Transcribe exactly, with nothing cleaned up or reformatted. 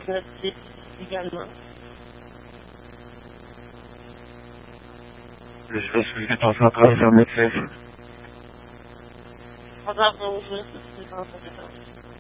notre site également. Je vais suivre ton centre informatif. On va vous ouvrir ce site en fait.